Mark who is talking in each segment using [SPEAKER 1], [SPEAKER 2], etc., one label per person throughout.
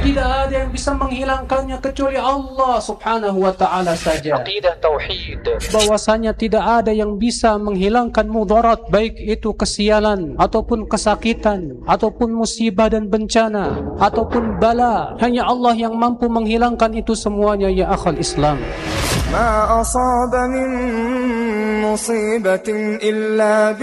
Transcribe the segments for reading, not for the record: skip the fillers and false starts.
[SPEAKER 1] Tidak ada yang bisa menghilangkannya kecuali Allah subhanahu wa ta'ala saja.
[SPEAKER 2] Aqidah tauhid.
[SPEAKER 1] Bahwasanya tidak ada yang bisa menghilangkan mudarat, baik itu kesialan ataupun kesakitan ataupun musibah dan bencana ataupun bala. Hanya Allah yang mampu menghilangkan itu semuanya, ya akhal Islam.
[SPEAKER 3] Ma asaba min musibatin illa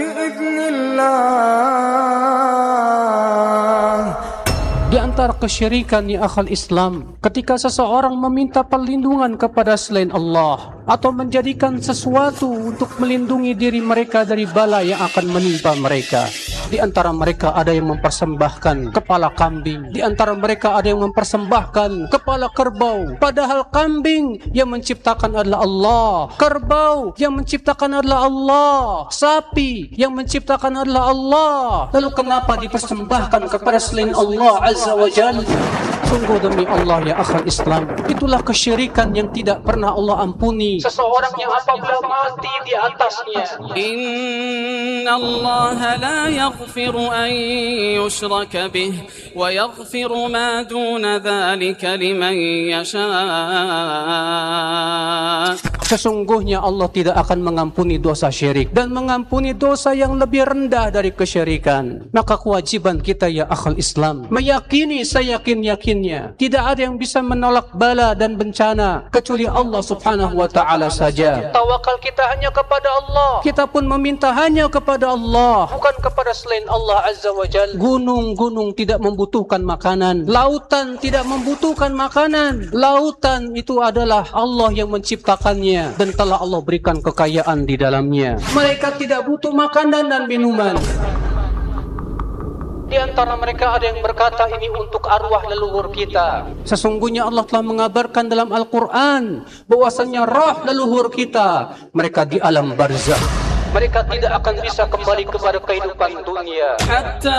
[SPEAKER 3] bi'idznillah.
[SPEAKER 1] Di antara kesyirikan, ya akhal Islam, ketika seseorang meminta perlindungan kepada selain Allah atau menjadikan sesuatu untuk melindungi diri mereka dari bala yang akan menimpa mereka. Di antara mereka ada yang mempersembahkan kepala kambing, di antara mereka ada yang mempersembahkan kepala kerbau, padahal kambing yang menciptakan adalah Allah, kerbau yang menciptakan adalah Allah, sapi yang menciptakan adalah Allah. Lalu kenapa dipersembahkan kepada selain Allah Azza wa Jalla? Sungguh demi Allah, ya akhal Islam, itulah kesyirikan yang tidak pernah Allah ampuni seseorang yang apabila mati di atasnya.
[SPEAKER 4] Inna Allah la yaghfiru an yushraka bih wa yaghfiru ma duna dhalika liman yasha.
[SPEAKER 1] Sesungguhnya Allah tidak akan mengampuni dosa syirik dan mengampuni dosa yang lebih rendah dari kesyirikan. Maka kewajiban kita, ya akhal Islam, meyakini seyakin-yakinnya tidak ada yang bisa menolak bala dan bencana kecuali Allah subhanahu wa ta'ala saja. Tawakal kita hanya kepada Allah. Kita pun meminta hanya kepada Allah, bukan kepada selain Allah Azza wa Jalla. Gunung-gunung tidak membutuhkan makanan, lautan tidak membutuhkan makanan. Lautan itu adalah Allah yang menciptakannya dan telah Allah berikan kekayaan di dalamnya. Mereka tidak butuh makanan dan minuman. Di antara mereka ada yang berkata ini untuk arwah leluhur kita. Sesungguhnya Allah telah mengabarkan dalam Al-Quran bahwasanya roh leluhur kita, mereka di alam barzakh. Mereka tidak akan bisa kembali kepada kehidupan dunia.
[SPEAKER 4] Hatta